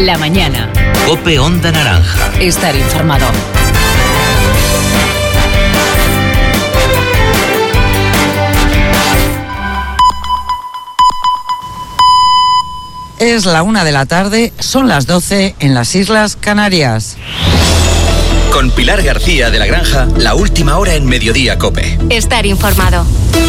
La mañana. COPE Onda Naranja. Estar informado. Es la 1 de la tarde, son las 12 en las Islas Canarias. Con Pilar García de la Granja, la última hora en Mediodía COPE. Estar informado.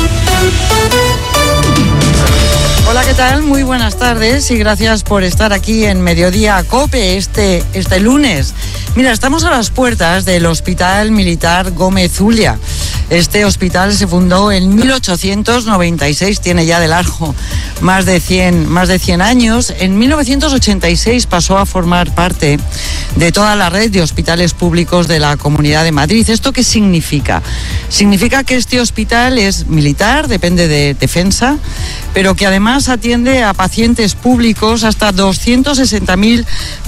Hola, ¿qué tal? Muy buenas tardes y gracias por estar aquí en Mediodía COPE este lunes. Mira, estamos a las puertas del Hospital Militar Gómez Zulia. Este hospital se fundó en 1896, tiene ya de largo más de 100 años. En 1986 pasó a formar parte de toda la red de hospitales públicos de la Comunidad de Madrid. ¿Esto qué significa? Significa que este hospital es militar, depende de Defensa, pero que además atiende a pacientes públicos hasta 360.000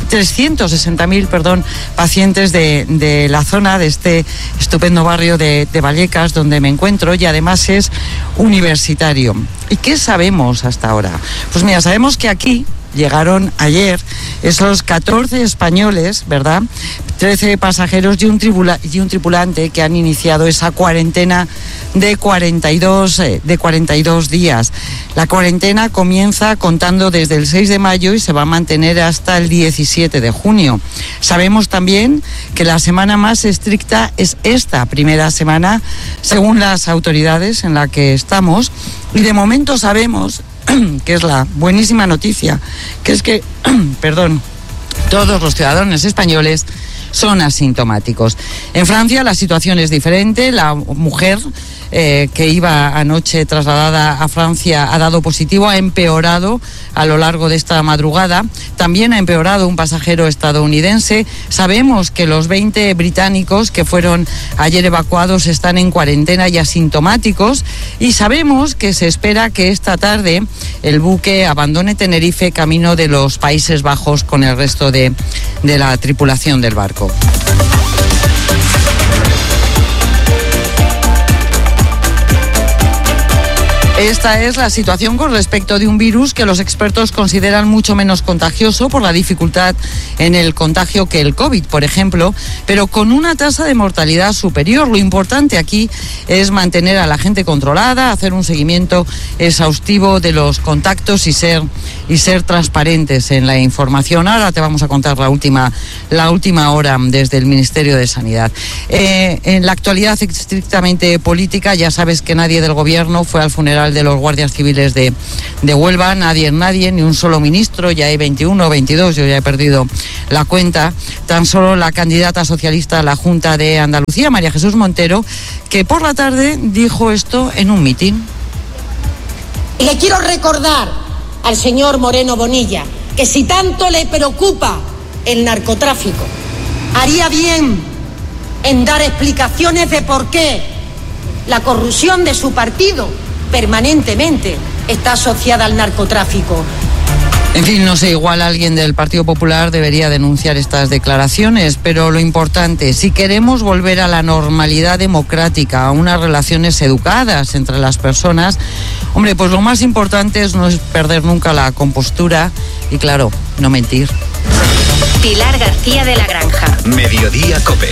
pacientes de la zona de este estupendo barrio de Vallecas, donde me encuentro, y además es universitario. ¿Y qué sabemos hasta ahora? Pues mira, sabemos que aquí llegaron ayer esos 14 españoles, ¿verdad? 13 pasajeros y un tripulante que han iniciado esa cuarentena de 42 días. La cuarentena comienza contando desde el 6 de mayo y se va a mantener hasta el 17 de junio. Sabemos también que la semana más estricta es esta primera semana, según las autoridades en la que estamos, y de momento sabemos que es la buenísima noticia, que es que, todos los ciudadanos españoles son asintomáticos. En Francia la situación es diferente. La mujer que iba anoche trasladada a Francia ha dado positivo, ha empeorado a lo largo de esta madrugada. También ha empeorado un pasajero estadounidense. Sabemos que los 20 británicos que fueron ayer evacuados están en cuarentena y asintomáticos, y sabemos que se espera que esta tarde el buque abandone Tenerife camino de los Países Bajos con el resto de la tripulación del barco. Esta es la situación con respecto de un virus que los expertos consideran mucho menos contagioso por la dificultad en el contagio que el COVID, por ejemplo, pero con una tasa de mortalidad superior. Lo importante aquí es mantener a la gente controlada, hacer un seguimiento exhaustivo de los contactos y ser transparentes en la información. Ahora te vamos a contar la última hora desde el Ministerio de Sanidad. En la actualidad estrictamente política, ya sabes que nadie del gobierno fue al funeral de los guardias civiles de Huelva, nadie, ni un solo ministro. Ya hay 21 o 22, yo ya he perdido la cuenta. Tan solo la candidata socialista a la Junta de Andalucía, María Jesús Montero, que por la tarde dijo esto en un mitin. Y le quiero recordar al señor Moreno Bonilla que si tanto le preocupa el narcotráfico, haría bien en dar explicaciones de por qué la corrupción de su partido permanentemente está asociada al narcotráfico. En fin, no sé, igual alguien del Partido Popular debería denunciar estas declaraciones, pero lo importante, si queremos volver a la normalidad democrática, a unas relaciones educadas entre las personas, hombre, pues lo más importante es no perder nunca la compostura y, claro, no mentir. Pilar García de la Granja. Mediodía COPE.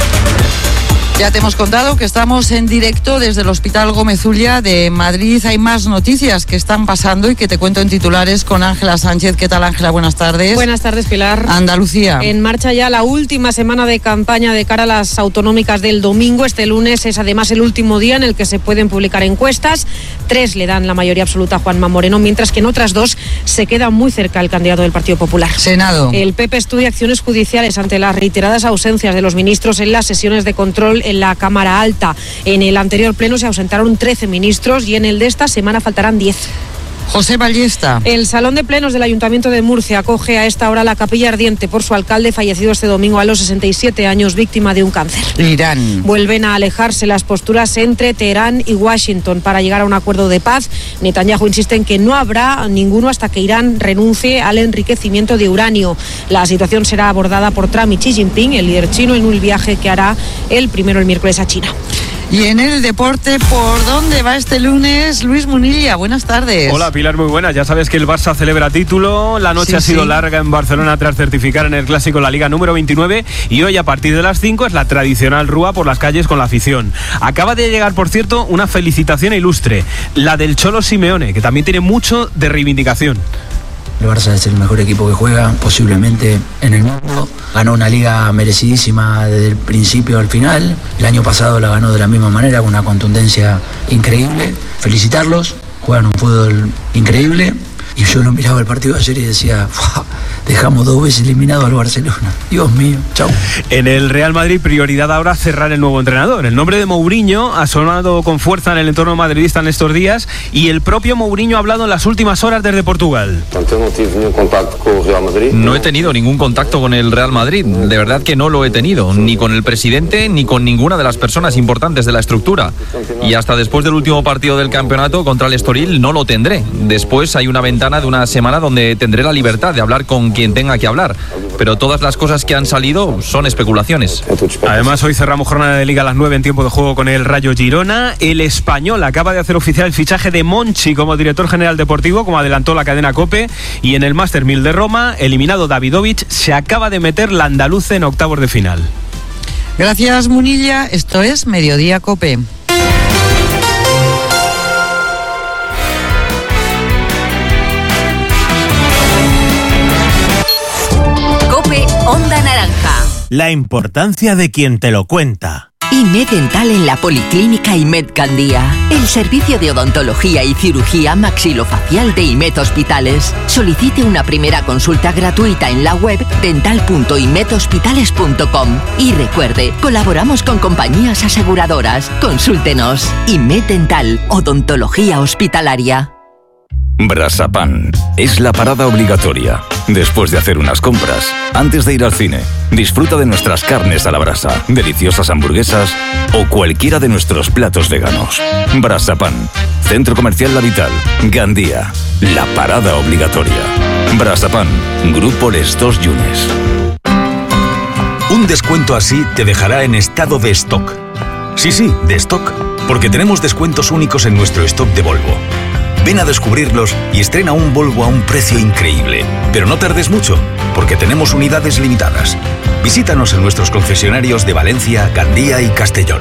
Ya te hemos contado que estamos en directo desde el Hospital Gómez Zulia de Madrid. Hay más noticias que están pasando y que te cuento en titulares con Ángela Sánchez. ¿Qué tal, Ángela? Buenas tardes. Buenas tardes, Pilar. Andalucía. En marcha ya la última semana de campaña de cara a las autonómicas del domingo. Este lunes es además el último día en el que se pueden publicar encuestas. 3 le dan la mayoría absoluta a Juanma Moreno, mientras que en otras 2 se queda muy cerca el candidato del Partido Popular. Senado. El PP estudia acciones judiciales ante las reiteradas ausencias de los ministros en las sesiones de control en la Cámara Alta. En el anterior pleno se ausentaron 13 ministros y en el de esta semana faltarán 10. José Ballesta. El Salón de Plenos del Ayuntamiento de Murcia acoge a esta hora la capilla ardiente por su alcalde fallecido este domingo a los 67 años, víctima de un cáncer. Irán. Vuelven a alejarse las posturas entre Teherán y Washington para llegar a un acuerdo de paz. Netanyahu insiste en que no habrá ninguno hasta que Irán renuncie al enriquecimiento de uranio. La situación será abordada por Trump y Xi Jinping, el líder chino, en un viaje que hará el miércoles a China. Y en el deporte, ¿por dónde va este lunes? Luis Munilla, buenas tardes. Hola Pilar, muy buenas. Ya sabes que el Barça celebra título. La noche ha sido larga en Barcelona tras certificar en el Clásico la Liga número 29 y hoy a partir de las 5 es la tradicional rúa por las calles con la afición. Acaba de llegar, por cierto, una felicitación ilustre, la del Cholo Simeone, que también tiene mucho de reivindicación. El Barça es el mejor equipo que juega posiblemente en el mundo. Ganó una liga merecidísima desde el principio al final. El año pasado la ganó de la misma manera, con una contundencia increíble. Felicitarlos, juegan un fútbol increíble. Y yo lo miraba el partido de ayer y decía, dejamos 2 veces eliminado al Barcelona. Dios mío, chau. En el Real Madrid, prioridad ahora cerrar el nuevo entrenador. El nombre de Mourinho ha sonado con fuerza en el entorno madridista en estos días y el propio Mourinho ha hablado en las últimas horas desde Portugal. No he tenido ningún contacto con el Real Madrid, de verdad que no lo he tenido, ni con el presidente ni con ninguna de las personas importantes de la estructura. Y hasta después del último partido del campeonato contra el Estoril no lo tendré. Después hay una ventana de una semana donde tendré la libertad de hablar con quien tenga que hablar, pero todas las cosas que han salido son especulaciones. Además, hoy cerramos jornada de Liga a las 9 en tiempo de juego con el Rayo Girona. El Español acaba de hacer oficial el fichaje de Monchi como director general deportivo, como adelantó la cadena COPE, y en el Master 1000 de Roma, eliminado Davidovich, se acaba de meter la andaluza en octavos de final. Gracias, Munilla. Esto es Mediodía COPE. Onda Naranja. La importancia de quien te lo cuenta. IMED Dental en la Policlínica IMED Gandía. El servicio de odontología y cirugía maxilofacial de IMED Hospitales. Solicite una primera consulta gratuita en la web dental.imedhospitales.com. Y recuerde, colaboramos con compañías aseguradoras. Consúltenos. IMED Dental, odontología hospitalaria. Brasapan es la parada obligatoria. Después de hacer unas compras, antes de ir al cine, disfruta de nuestras carnes a la brasa, deliciosas hamburguesas o cualquiera de nuestros platos veganos. Brasapan, Centro Comercial La Vital, Gandía, la parada obligatoria. Brasapan, Grupo Les Dos Yunes. Un descuento así te dejará en estado de stock. Sí, de stock, porque tenemos descuentos únicos en nuestro stock de Volvo. Ven a descubrirlos y estrena un Volvo a un precio increíble. Pero no tardes mucho, porque tenemos unidades limitadas. Visítanos en nuestros concesionarios de Valencia, Gandía y Castellón.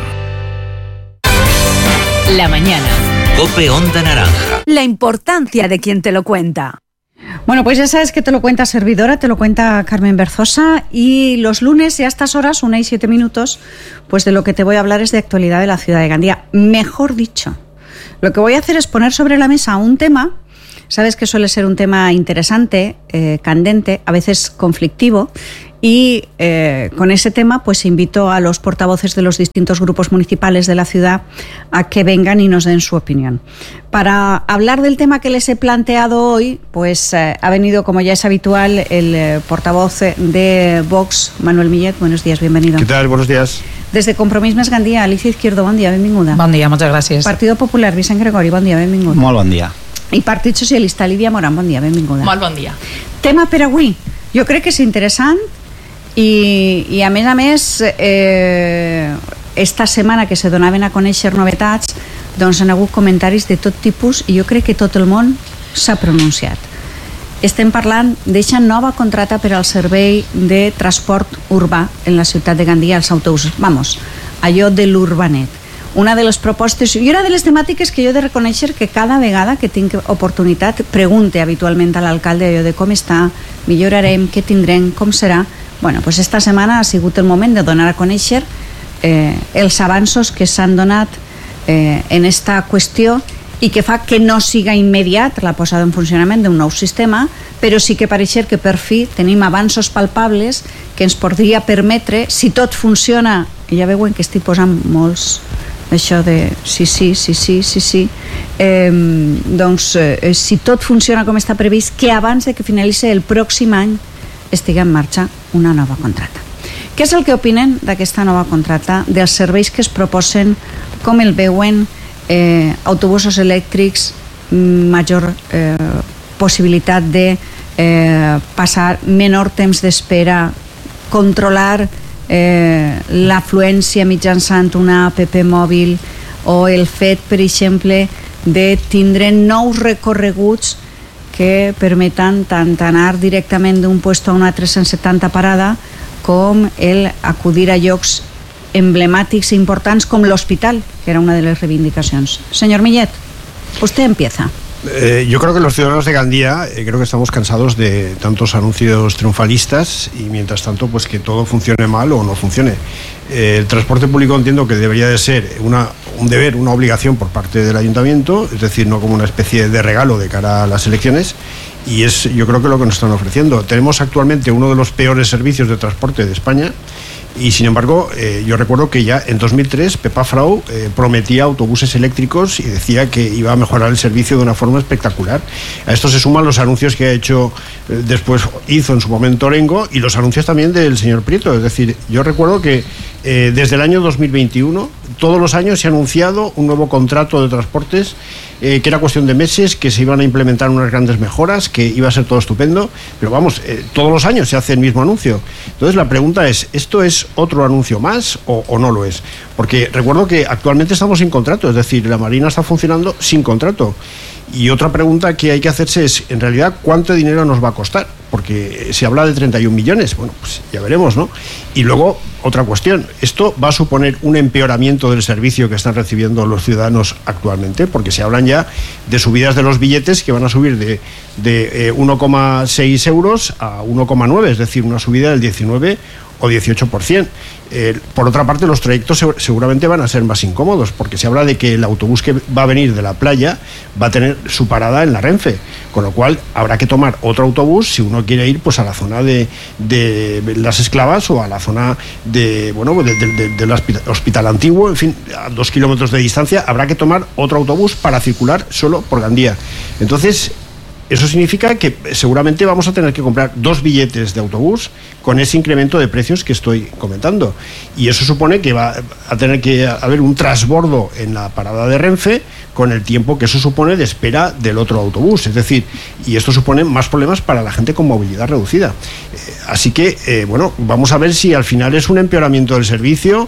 La mañana. COPE Onda Naranja. La importancia de quien te lo cuenta. Bueno, pues ya sabes que te lo cuenta servidora, te lo cuenta Carmen Berzosa, y los lunes y a estas horas, 1:07, pues de lo que te voy a hablar es de actualidad de la ciudad de Gandía. Mejor dicho, lo que voy a hacer es poner sobre la mesa un tema, sabes que suele ser un tema interesante, candente, a veces conflictivo, y con ese tema pues invito a los portavoces de los distintos grupos municipales de la ciudad a que vengan y nos den su opinión. Para hablar del tema que les he planteado hoy, pues ha venido, como ya es habitual, el portavoz de Vox, Manuel Millet. Buenos días, bienvenido. ¿Qué tal? Buenos días. Des de Compromís Més Gandia, Alicia Izquierdo, bon dia, benvinguda. Bon dia, moltes gràcies. Partido Popular, Vicent Gregori, bon dia, benvingut. Molt bon dia. I Partit Socialista, Lídia Moran, bon dia, benvinguda. Molt bon dia. Tema per avui, jo crec que és interessant i a més, esta setmana que se donaven a conèixer novetats, doncs han hagut comentaris de tot tipus i jo crec que tot el món s'ha pronunciat. Estem parlant d'eixa nova contrata per al servei de transport urbà en la ciutat de Gandia, els autobusos. Vamos, allò de l'urbanet. Una de les propostes i una de les temàtiques que jo he de reconèixer que cada vegada que tinc oportunitat pregunte habitualment a l'alcalde allò de com està, millorarem, què tindrem, com serà. Bueno, pues esta setmana ha sigut el moment de donar a conèixer els avanços que s'han donat en esta qüestió i que fa que no siga immediat la posada en funcionament d'un nou sistema, però sí que pareixer que per fi tenim avanços palpables que ens podria permetre, si tot funciona, i ja veuen que estic posant molts això de sí, doncs si tot funciona com està previst, que abans de que finalitzi el pròxim any estigui en marxa una nova contrata. Què és el que opinen d'aquesta nova contrata, dels serveis que es proposen, com el veuen, autobusos elèctrics, major possibilitat de passar menor temps d'espera, controlar l'afluència mitjançant una app mòbil o el fet, per exemple, de tindre nous recorreguts que permeten tant anar directament d'un puesto a un altre sense tanta parada com el acudir a llocs emblemàtics e importants com l'hospital, que era una de les reivindicacions. Señor Millet, usted empieza. Yo creo que los ciudadanos de Gandía creo que estamos cansados de tantos anuncios triunfalistas y mientras tanto pues que todo funcione mal o no funcione. El transporte público entiendo que debería de ser un deber, una obligación por parte del ayuntamiento, es decir, no como una especie de regalo de cara a las elecciones, y es yo creo que lo que nos están ofreciendo. Tenemos actualmente uno de los peores servicios de transporte de España. Y sin embargo, yo recuerdo que ya en 2003 Pepa Frau prometía autobuses eléctricos y decía que iba a mejorar el servicio de una forma espectacular. A esto se suman los anuncios que ha hecho, después hizo en su momento Orengo, y los anuncios también del señor Prieto. Es decir, yo recuerdo que desde el año 2021, todos los años se ha anunciado un nuevo contrato de transportes, que era cuestión de meses, que se iban a implementar unas grandes mejoras, que iba a ser todo estupendo, pero vamos, todos los años se hace el mismo anuncio. Entonces la pregunta es, ¿esto es otro anuncio más o no lo es? Porque recuerdo que actualmente estamos sin contrato, es decir, la Marina está funcionando sin contrato. Y otra pregunta que hay que hacerse es, en realidad, ¿cuánto dinero nos va a costar? Porque se habla de 31 millones, bueno, pues ya veremos, ¿no? Y luego, otra cuestión, ¿esto va a suponer un empeoramiento del servicio que están recibiendo los ciudadanos actualmente? Porque se hablan ya de subidas de los billetes que van a subir de 1,6 euros a 1,9, es decir, una subida del 19 o 18%. Por otra parte, los trayectos seguramente van a ser más incómodos, porque se habla de que el autobús que va a venir de la playa va a tener su parada en la Renfe, con lo cual habrá que tomar otro autobús si uno quiere ir pues a la zona de Las Esclavas o a la zona del Hospital Antiguo, en fin, a 2 kilómetros de distancia habrá que tomar otro autobús para circular solo por Gandía. Entonces, eso significa que seguramente vamos a tener que comprar 2 billetes de autobús con ese incremento de precios que estoy comentando. Y eso supone que va a tener que haber un transbordo en la parada de Renfe con el tiempo que eso supone de espera del otro autobús. Es decir, y esto supone más problemas para la gente con movilidad reducida. Así que, bueno, vamos a ver si al final es un empeoramiento del servicio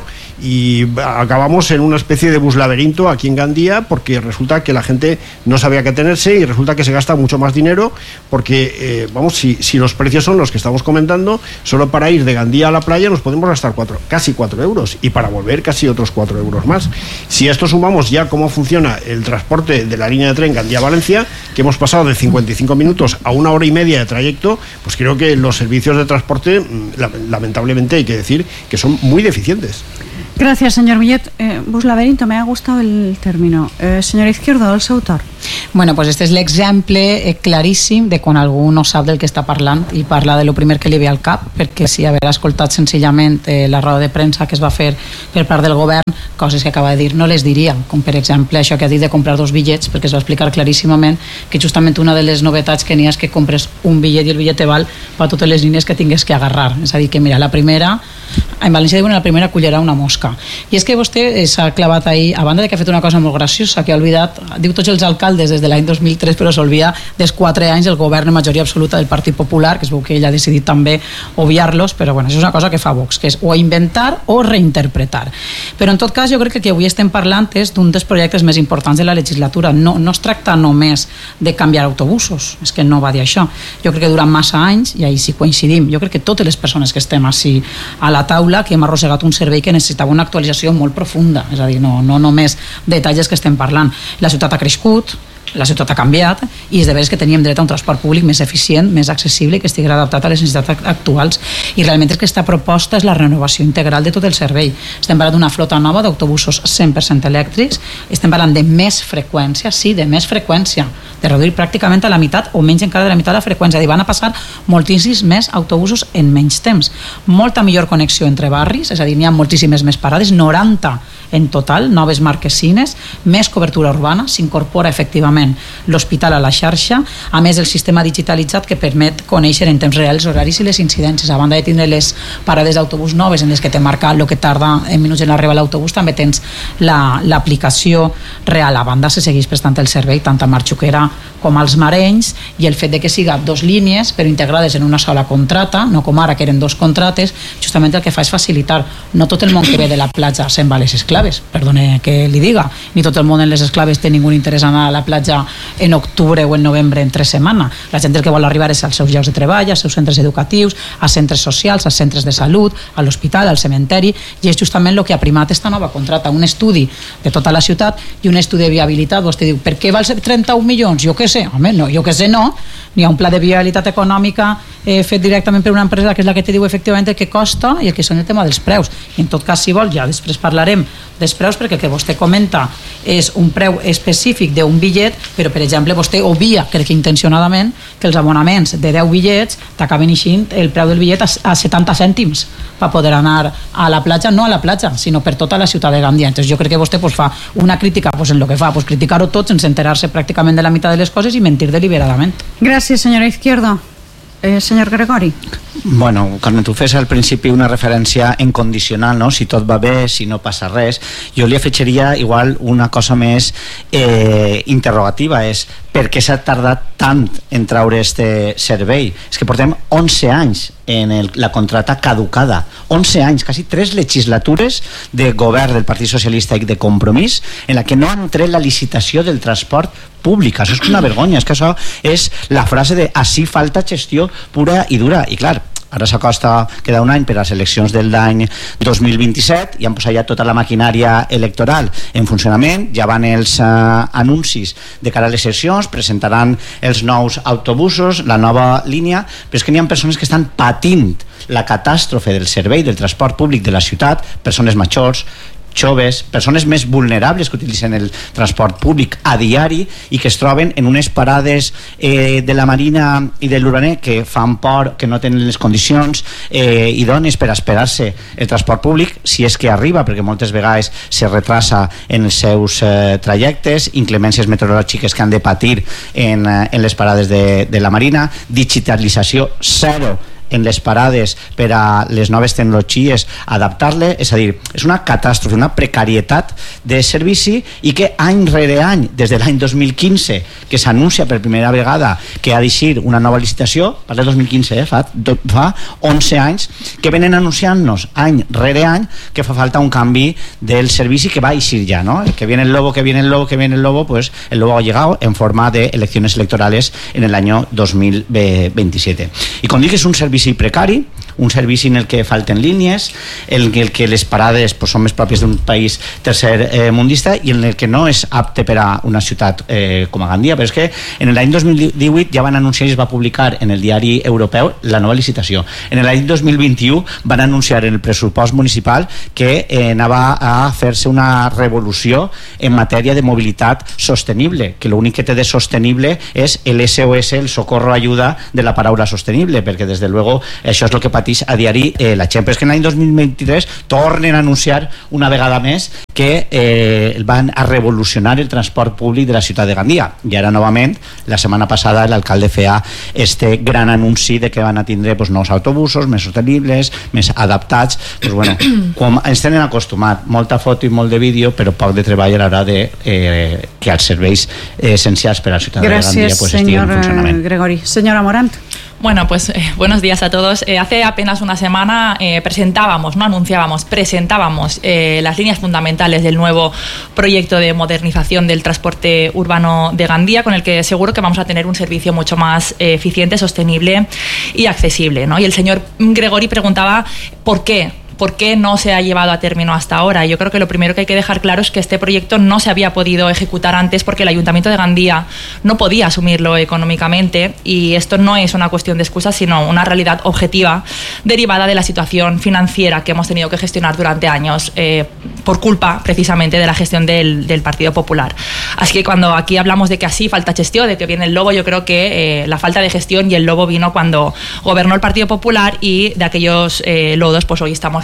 y acabamos en una especie de bus laberinto aquí en Gandía, porque resulta que la gente no sabe a qué atenerse y resulta que se gasta mucho más dinero porque, vamos, si los precios son los que estamos comentando, solo para ir de Gandía a la playa nos podemos gastar casi 4 euros y para volver casi otros 4 euros más. Si a esto sumamos ya cómo funciona el transporte de la línea de tren Gandía-Valencia, que hemos pasado de 55 minutos a 1 hora y media de trayecto, pues creo que los servicios de transporte, lamentablemente hay que decir que son muy deficientes. Gracias, señor Millet. Bus laberinto, me ha gustado el término. Señora Izquierdo, el seu torn. Bueno, pues este és l'exemple claríssim de quan algú no sap del que està parlant i parla de lo primer que li ve al cap, perquè si haver escoltat senzillament la roda de premsa que es va fer per part del govern, coses que acaba de dir no les diria, com per exemple això que ha dit de comprar 2 bitllets, perquè es va explicar claríssimament que justament una de les novetats que n'hi ha és que compres un bitllet i el bitllet te val per totes les línies que tingues que agarrar. És a dir, que mira, la primera, en València diuen la primera cullera una mosca. I és que vostè s'ha clavat ahir, a banda de que ha fet una cosa molt graciosa, que ha oblidat, diu tots els alcaldes des de l'any 2003, però s'olvida dels 4 anys del govern en majoria absoluta del Partit Popular, que es veu que ell ha decidit també obviar-los, però bueno, això és una cosa que fa Vox, que és o inventar o reinterpretar. Però en tot cas jo crec que el que avui estem parlant és d'un dels projectes més importants de la legislatura. No es tracta només de canviar autobusos, és que no va dir això. Jo crec que durant massa anys, i ahir sí coincidim, jo crec que totes les persones que estem així a la taula, que hem arrossegat un servei que necessitava una actualització molt profunda, és a dir, no només detalls que estem parlant. La ciutat ha crescut, la ciutat ha canviat i és de veres que teníem dret a un transport públic més eficient, més accessible i que estigui adaptat a les necessitats actuals, i realment és que aquesta proposta és la renovació integral de tot el servei. Estem parlant d'una flota nova d'autobusos 100% elèctrics, estem parlant de més freqüència, sí, de més freqüència, de reduir pràcticament a la meitat o menys encara de la meitat la freqüència, i van a passar moltíssims més autobusos en menys temps, molta millor connexió entre barris, és a dir, n'hi ha moltíssimes més parades, 90 en total, noves marquesines, més cobertura urbana, s'incorpora efectivament l'hospital a la xarxa, a més el sistema digitalitzat que permet conèixer en temps real els horaris i les incidències, a banda de tindre les parades d'autobús noves en les que te marca el que tarda en minuts en arribar a l'autobús, també tens l'aplicació real. A banda se segueix prestant el servei tant a Marxuquera com als Marenys, i el fet de que siga 2 línies però integrades en una sola contrata, no com ara que eren 2 contrates, justament el que fa és facilitar. No tot el món que ve de la platja se'n va a les Esclaves, perdone que li diga, ni tot el món en les Esclaves té ningú interès en anar a la platja en octubre o en novembre entre setmana. La gent el que vol arribar és als seus llocs de treball, als seus centres educatius, als centres socials, als centres de salut, a l'hospital, al cementeri, i és justament el que ha primat esta nova contrata, un estudi de tota la ciutat i un estudi de viabilitat. Vostè diu, per què val 31 milions? Jo què sé, home, no, jo què sé, no. N'hi ha un pla de viabilitat econòmica fet directament per una empresa que és la que te diu efectivament el que costa i el que són el tema dels preus. I en tot cas, si vol, ja després parlarem dels preus, perquè el que vostè comenta és un preu específic d'un bitllet, però per exemple vostè obvia, crec que intencionadament, que els abonaments de 10 bitllets t'acaben eixint el preu del bitllet a 70 cèntims per poder anar a la platja, no a la platja, sinó per tota la ciutat de Gandia. Entonces jo crec que vostè fa una crítica en lo que fa, criticar-ho tot sense enterar-se pràcticament de la meitat de les coses i mentir deliberadament. Gràcies, senyora Izquierdo. Senyor Gregori. Bueno, Carmen, tu fes al principi una referència en condicional, no? Si tot va bé, si no passa res. Jo li afegiria igual una cosa més interrogativa, és per què s'ha tardat tant en traure este servei? És que portem 11 anys en la contrata caducada, 11 anys, quasi 3 legislatures de govern del Partit Socialista i de Compromís en la que no han tret la licitació del transport públic. Això és una vergonya, és que això és la frase de «així falta gestió pura i dura». I clar, ara s'acosta, queda un any per a les eleccions de l'any 2027 i han posat ja tota la maquinària electoral en funcionament, ja van els anuncis de cara a les sessions, presentaran els nous autobusos, la nova línia, però és que n'hi ha persones que estan patint la catàstrofe del servei del transport públic de la ciutat, persones majors, joves, persones més vulnerables que utilitzen el transport públic a diari i que es troben en unes parades de la Marina i de l'Urbaner que fan por, que no tenen les condicions idònies per esperar-se el transport públic, si és que arriba, perquè moltes vegades se retrasa en els seus trajectes, inclemències meteorològiques que han de patir en les parades de la Marina, digitalització zero en les parades per a les noves tecnologies, adaptar-le, és a dir, és una catàstrofe, una precarietat de servici i que any rere any, des de l'any 2015 que s'anuncia per primera vegada que ha d'eixir una nova licitació, parla de 2015, fa 11 anys que venen anunciant-nos any rere any que fa falta un canvi del servici que va eixir ja, ¿no? Que viene el lobo, que viene el lobo, que viene el lobo, pues el lobo ha llegado en forma de elecciones electorales en el año 2027. I com dic, és un servici precari, un servici en el que falten línies, en el que les parades pues, són més pròpies d'un país tercer mundista i en el que no és apte per a una ciutat com a Gandia, però és que en l'any 2018 ja van anunciar i es va publicar en el diari europeu la nova licitació. En l'any 2021 van anunciar en el pressupost municipal que anava a fer-se una revolució en matèria de mobilitat sostenible, que l'únic que té de sostenible és el SOS, el socorro ayuda de la paraula sostenible, perquè des de luego això és el que pateix a diari la gent. Però és que en l'any 2023 tornen a anunciar una vegada més que van a revolucionar el transport públic de la ciutat de Gandia. I ara novament, la setmana passada l'alcalde feia este gran anunci de que van a tindre pues, nous autobusos més sostenibles, més adaptats. Pues, bueno, com ens tenen acostumat, molta foto i molt de vídeo, però poc de treball a l'hora de que els serveis essencials per a la ciutat de Gandia pues, estiguin en funcionament. Gràcies, Gregori. Senyora Morant. Bueno, pues buenos días a todos. Hace apenas una semana presentábamos las líneas fundamentales del nuevo proyecto de modernización del transporte urbano de Gandia, con el que seguro que vamos a tener un servicio mucho más eficiente, sostenible y accesible, ¿no? Y el señor Gregori preguntaba ¿por qué no se ha llevado a término hasta ahora? Yo creo que lo primero que hay que dejar claro es que este proyecto no se había podido ejecutar antes porque el Ayuntamiento de Gandia no podía asumirlo económicamente, y esto no es una cuestión de excusas, sino una realidad objetiva derivada de la situación financiera que hemos tenido que gestionar durante años por culpa precisamente de la gestión del Partido Popular. Así que cuando aquí hablamos de que así falta gestión, de que viene el lobo, yo creo que la falta de gestión y el lobo vino cuando gobernó el Partido Popular, y de aquellos lodos pues hoy estamos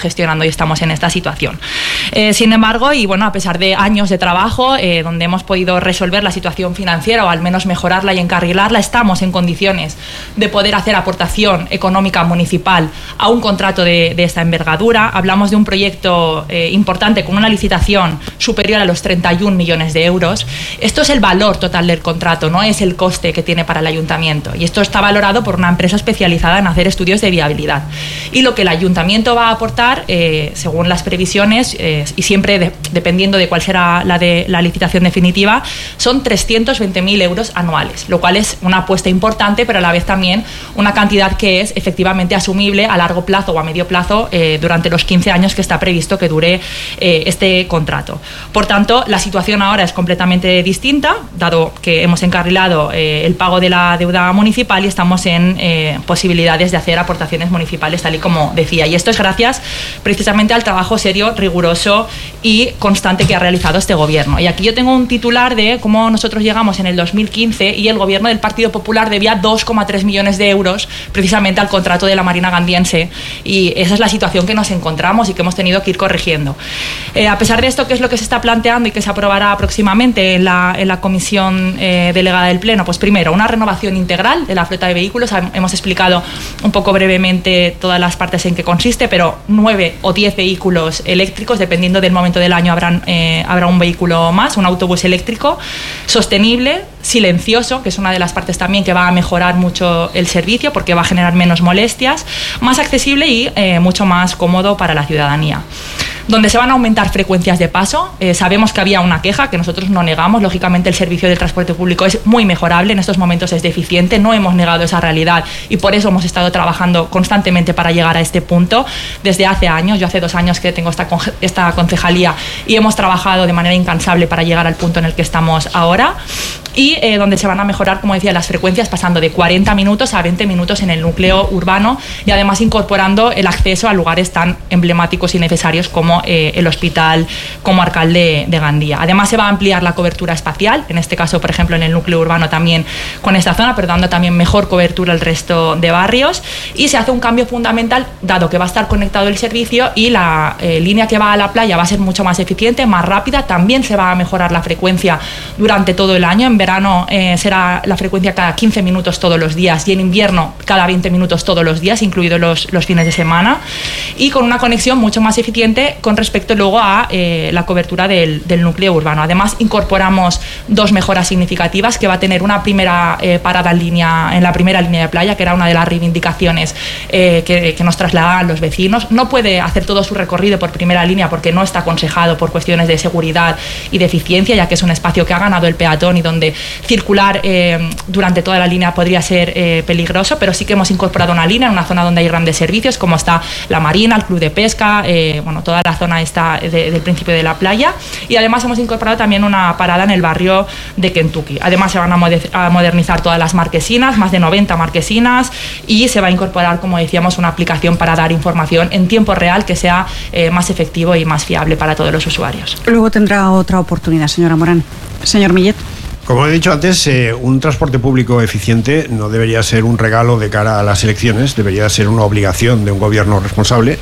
estamos gestionando y estamos en esta situación. Sin embargo, y bueno, a pesar de años de trabajo, donde hemos podido resolver la situación financiera o al menos mejorarla y encarrilarla, estamos en condiciones de poder hacer aportación económica municipal a un contrato de esta envergadura. Hablamos de un proyecto importante con una licitación superior a los 31 millones de euros. Esto es el valor total del contrato, no es el coste que tiene para el ayuntamiento. Y esto está valorado por una empresa especializada en hacer estudios de viabilidad. Y lo que el ayuntamiento va a aportar, según las previsiones, y siempre dependiendo de cuál será la licitación definitiva, son 320.000 euros anuales, lo cual es una apuesta importante, pero a la vez también una cantidad que es efectivamente asumible a largo plazo o a medio plazo durante los 15 años que está previsto que dure este contrato. Por tanto, la situación ahora es completamente distinta, dado que hemos encarrilado el pago de la deuda municipal y estamos en posibilidades de hacer aportaciones municipales, tal y como decía. Y esto es gracias precisamente al trabajo serio, riguroso y constante que ha realizado este gobierno. Y aquí yo tengo un titular de cómo nosotros llegamos en el 2015 y el gobierno del Partido Popular debía 2,3 millones de euros precisamente al contrato de la Marina Gandiense, y esa es la situación que nos encontramos y que hemos tenido que ir corrigiendo. A pesar de esto, ¿qué es lo que se está planteando y que se aprobará próximamente en la comisión delegada del Pleno? Pues primero, una renovación integral de la flota de vehículos. Hemos explicado un poco brevemente todas las partes en que consiste, pero 9 o 10 vehículos eléctricos, dependiendo del momento del año habrá un vehículo más, un autobús eléctrico, sostenible, silencioso, que es una de las partes también que va a mejorar mucho el servicio porque va a generar menos molestias, más accesible y mucho más cómodo para la ciudadanía. Donde se van a aumentar frecuencias de paso. Sabemos que había una queja que nosotros no negamos. Lógicamente el servicio del transporte público es muy mejorable, en estos momentos es deficiente, no hemos negado esa realidad y por eso hemos estado trabajando constantemente para llegar a este punto desde hace años. Yo hace 2 años que tengo esta concejalía y hemos trabajado de manera incansable para llegar al punto en el que estamos ahora. Y donde se van a mejorar, como decía, las frecuencias pasando de 40 minutos a 20 minutos en el núcleo urbano y además incorporando el acceso a lugares tan emblemáticos y necesarios como el Hospital Comarcal de Gandía. Además se va a ampliar la cobertura espacial, en este caso, por ejemplo, en el núcleo urbano también con esta zona, pero dando también mejor cobertura al resto de barrios, y se hace un cambio fundamental, dado que va a estar conectado el servicio y la línea que va a la playa va a ser mucho más eficiente, más rápida. También se va a mejorar la frecuencia durante todo el año. En verano será la frecuencia cada 15 minutos todos los días y en invierno cada 20 minutos todos los días, incluidos los fines de semana, y con una conexión mucho más eficiente con respecto luego a la cobertura del núcleo urbano. Además incorporamos 2 mejoras significativas, que va a tener una primera parada en la primera línea de playa, que era una de las reivindicaciones que nos trasladaban los vecinos. No puede hacer todo su recorrido por primera línea porque no está aconsejado por cuestiones de seguridad y de eficiencia, ya que es un espacio que ha ganado el peatón y donde circular durante toda la línea podría ser peligroso, pero sí que hemos incorporado una línea en una zona donde hay grandes servicios, como está la Marina, el Club de Pesca, toda la zona esta del principio de la playa, y además hemos incorporado también una parada en el barrio de Kentucky. Además se van a modernizar todas las marquesinas, más de 90 marquesinas, y se va a incorporar, como decíamos, una aplicación para dar información en tiempo real que sea más efectivo y más fiable para todos los usuarios. Luego tendrá otra oportunidad, señora Morán. Señor Millet. Como he dicho antes, un transporte público eficiente no debería ser un regalo de cara a las elecciones, debería ser una obligación de un gobierno responsable.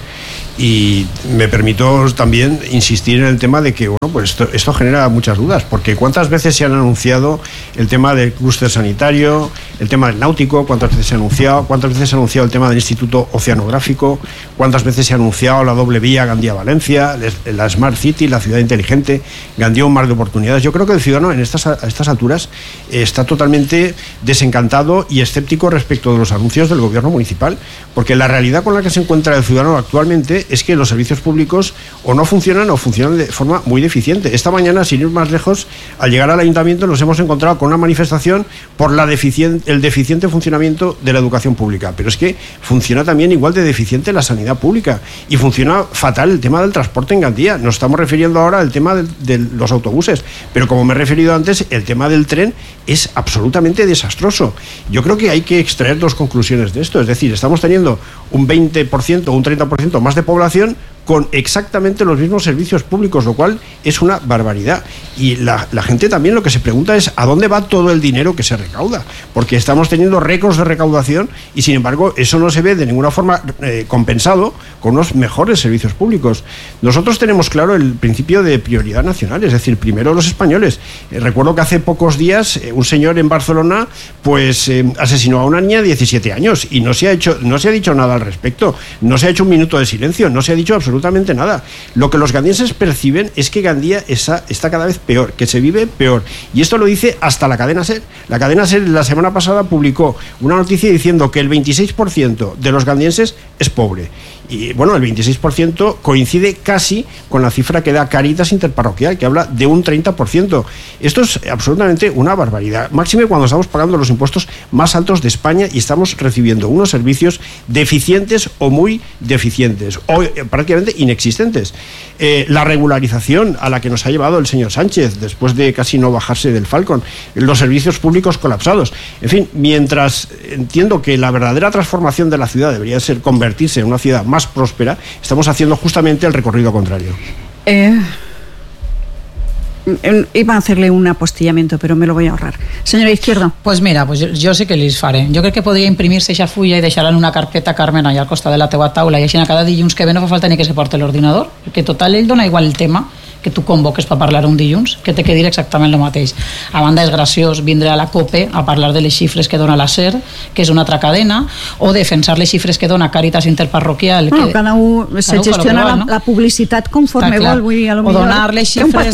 Y me permito también insistir en el tema de que pues esto genera muchas dudas, porque ¿cuántas veces se han anunciado el tema del clúster sanitario, el tema del náutico? ¿Cuántas veces se ha anunciado? ¿Cuántas veces se ha anunciado el tema del Instituto Oceanográfico? ¿Cuántas veces se ha anunciado la doble vía Gandía-Valencia, la Smart City, la ciudad inteligente, Gandía un mar de oportunidades? Yo creo que el ciudadano a estas alturas está totalmente desencantado y escéptico respecto de los anuncios del gobierno municipal, porque la realidad con la que se encuentra el ciudadano actualmente es que los servicios públicos o no funcionan o funcionan de forma muy deficiente. Esta mañana, sin ir más lejos, al llegar al ayuntamiento nos hemos encontrado con una manifestación por el deficiente funcionamiento de la educación pública, pero es que funciona también igual de deficiente la sanidad pública y funciona fatal el tema del transporte en Gandía. Nos estamos refiriendo ahora al tema de los autobuses, pero como me he referido antes, el tema del tren es absolutamente desastroso. Yo creo que hay que extraer 2 conclusiones de esto, es decir, estamos teniendo un 20% o un 30% más de población con exactamente los mismos servicios públicos, lo cual es una barbaridad. Y la gente también lo que se pregunta es ¿a dónde va todo el dinero que se recauda? Porque estamos teniendo récords de recaudación y sin embargo eso no se ve de ninguna forma compensado con unos mejores servicios públicos. Nosotros tenemos claro el principio de prioridad nacional, es decir, primero los españoles. Recuerdo que hace pocos días un señor en Barcelona pues asesinó a una niña de 17 años y no se ha dicho nada al respecto, no se ha hecho un minuto de silencio, no se ha dicho absolutamente nada. Lo que los gandienses perciben es que Gandía está cada vez peor, que se vive peor, y esto lo dice hasta la cadena SER. La cadena SER la semana pasada publicó una noticia diciendo que el 26% de los gandienses es pobre. Y bueno, el 26% coincide casi con la cifra que da Cáritas Interparroquial, que habla de un 30%. Esto es absolutamente una barbaridad. Máxime cuando estamos pagando los impuestos más altos de España y estamos recibiendo unos servicios deficientes o muy deficientes, o prácticamente inexistentes. La regularización a la que nos ha llevado el señor Sánchez, después de casi no bajarse del Falcon, los servicios públicos colapsados. En fin, mientras entiendo que la verdadera transformación de la ciudad debería ser convertirse en una ciudad más próspera, estamos haciendo justamente el recorrido contrario. Iba a hacerle un apostillamiento, pero me lo voy a ahorrar. Señora Izquierdo. Pues mira, pues jo sé que li faré. Jo crec que podria imprimir-se eixa fulla i deixar-la en una carpeta, Carmen, allà al costat de la teua taula, i així cada dilluns que ve no fa falta ni que se porte l'ordinador, perquè total ell dona igual el tema que tu convoques per parlar un dilluns, que té que dir exactament el mateix. A banda és graciós vindre a la COPE a parlar de les xifres que dona la SER, que és una altra cadena, o defensar les xifres que dona Càritas Interparroquial. Bueno, cada un se gestiona la publicitat conforme vol, vull dir, a lo millor. O donar les xifres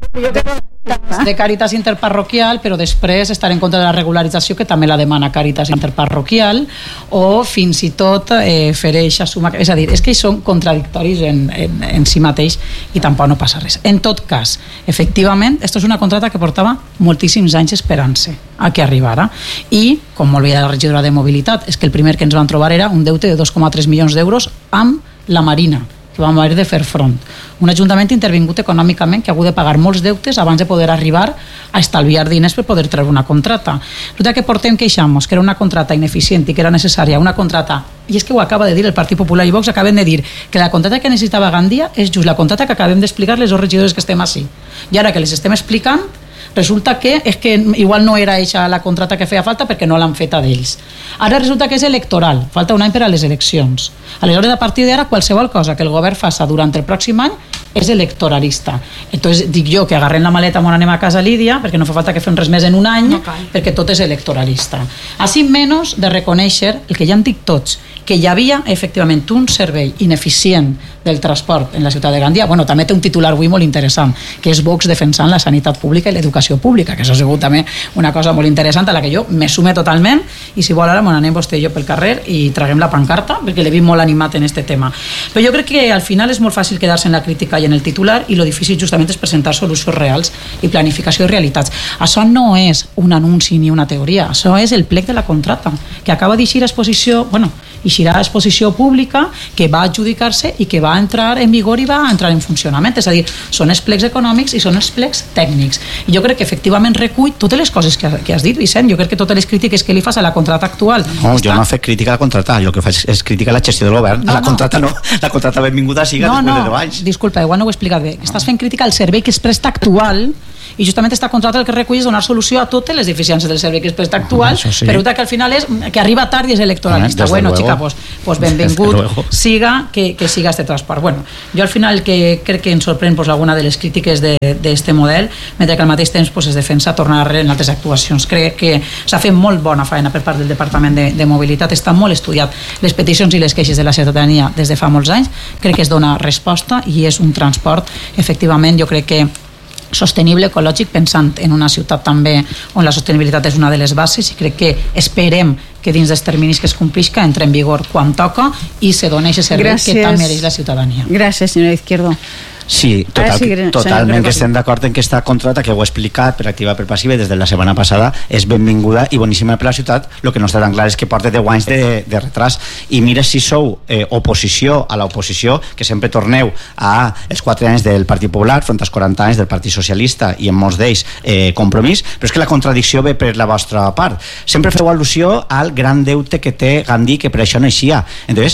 de Càritas Interparroquial, però després estar en contra de la regularització que també la demana Càritas Interparroquial, o fins i tot fer eixa suma, és a dir, és que són contradictoris en si mateix i tampoc no passa res. En tot cas, efectivament, esto és una contrata que portava moltíssims anys esperant-se a que arribara, i com molt bé la regidora de Mobilitat, és que el primer que ens van trobar era un deute de 2,3 milions d'euros amb la Marina, que vam haver de fer front. Un ajuntament intervingut econòmicament que ha hagut de pagar molts deutes abans de poder arribar a estalviar diners per poder treure una contrata. Resulta que portem queixant-nos que era una contrata ineficient i que era necessària una contrata, i és que ho acaba de dir el Partit Popular i Vox, acaben de dir que la contrata que necessitava Gandia és just la contrata que acabem d'explicar les dos regidores que estem així. I ara que les estem explicant, resulta que és que igual no era eixa la contrata que feia falta perquè no l'han feta d'ells. Ara resulta que és electoral, falta un any per a les eleccions. Aleshores, a partir d'ara, qualsevol cosa que el govern faça durant el pròxim any és electoralista. Entonces dic jo que agarrem la maleta, on anem a casa Lídia, perquè no fa falta que fem res més en un any, perquè tot és electoralista. Així menys de reconèixer el que ja han dit tots, que hi havia efectivament un servei ineficient del transport en la ciutat de Gandia. Bueno, també té un titular avui molt interessant, que és Vox defensant la sanitat pública i l'educació pública, que això ha sigut també una cosa molt interessant a la que jo me sume totalment, i si vol ara me n'anem vostè i jo pel carrer i traguem la pancarta, perquè l'he vist molt animat en este tema. Però jo crec que al final és molt fàcil quedar-se en la crítica i en el titular, i lo difícil justament és presentar solucions reals i planificació i realitats. Això no és un anunci ni una teoria, això és el plec de la contrata, que acaba d'eixir a exposició, bueno, eixirà a exposició pública, que va adjudicar-se i que va entrar en vigor i va entrar en funcionament. És a dir, són els plecs econòmics i són els plecs tècnics. I jo crec que efectivament recull totes les coses que has dit, Vicent. Jo crec que totes les crítiques que li fas a la contrata actual... No, jo no he fet crítica a la contrata, jo el que faig és crítica a la gestió del govern. A la contrata no, la contrata benvinguda siga després de 10 anys. Disculpa, igual no ho he explicat bé. Estàs fent crítica al servei que es presta actual, i justament esta contrata el que recull és donar solució a totes les deficiències del servei que es presta actual, sí. Però que al final és que arriba tard i és electoralista. Bueno, xica, pues benvingut siga que siga este transport. Bueno, jo al final que crec que ens sorprèn alguna de les crítiques d'este model, mentre que al mateix temps es defensa tornar en altres actuacions. Crec que s'ha fet molt bona feina per part del Departament de Mobilitat, està molt estudiat les peticions i les queixes de la ciutadania des de fa molts anys, crec que es dona resposta i és un transport, efectivament, jo crec que sostenible, ecològic, pensant en una ciutat també on la sostenibilitat és una de les bases, i crec que esperem que dins dels terminis que es complisca entre en vigor quan toca i se doni aquest servei que tant mereix la ciutadania. Gràcies, senyora Izquierdo. Sí, totalment que estem d'acord en que aquesta contrata, que ho he explicat per activa per passiva des de la setmana passada, és benvinguda i boníssima per la ciutat. El que no està tan clar és que porta 10 anys de retras, i mira si sou oposició a l'oposició, que sempre torneu a els 4 anys del Partit Popular front als 40 anys del Partit Socialista, i en molts d'ells Compromís, però és que la contradicció ve per la vostra part. Sempre feu al·lusió al gran deute que té Gandhi, que per això no eixia. Entonces,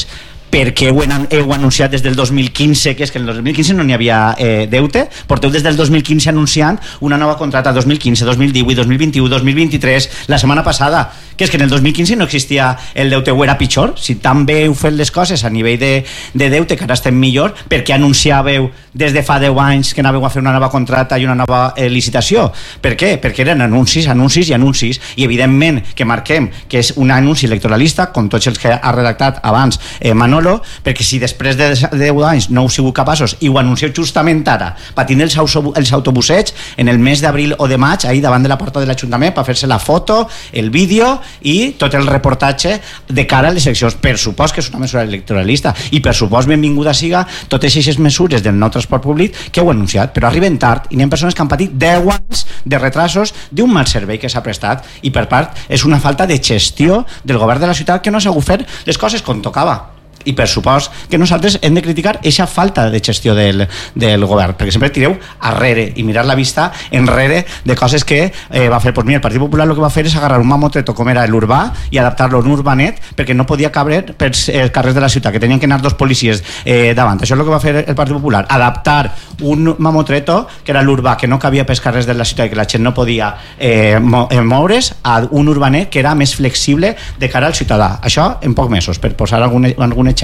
perquè heu anunciat des del 2015, que és que en el 2015 no n'hi havia deute, porteu des del 2015 anunciant una nova contracta 2015, 2018, 2021, 2023, la setmana passada, que és que en el 2015 no existia el deute o era pitjor. Si tan bé heu fet les coses a nivell de deute, que ara estem millor, perquè anunciàveu des de fa 10 anys que anàveu a fer una nova contracta i una nova licitació? Per què? Perquè eren anuncis, anuncis i anuncis, i evidentment que marquem que és un anunci electoralista, com tots els que ha redactat abans Manolo, perquè si després de 10 anys no heu sigut capaços i ho anuncieu justament ara, patint els autobussets en el mes d'abril o de maig, ahir davant de la porta de l'Ajuntament, per fer-se la foto, el vídeo i tot el reportatge de cara a les eleccions. Per supost que és una mesura electoralista i per supost benvinguda siga totes aquestes mesures del nou transport públic que heu anunciat, però arriben tard i n'hi ha persones que han patit 10 anys de retrasos d'un mal servei que s'ha prestat, i per part és una falta de gestió del govern de la ciutat que no s'ha sabut fer les coses com tocava. I per supost que nosaltres hem de criticar aquesta falta de gestió del govern, perquè sempre tireu arrere i mirar la vista enrere de coses que va fer. Pues mira, el Partit Popular el que va fer és agarrar un mamotreto com era l'urbà i adaptar-lo a un urbanet perquè no podia cabre pels carrers de la ciutat, que tenien que anar 2 policies davant. Això és el que va fer el Partit Popular, adaptar un mamotreto que era l'urbà, que no cabia pels carrers de la ciutat i que la gent no podia moure's, a un urbanet que era més flexible de cara al ciutadà. Això en pocs mesos, per posar algun ejemplo.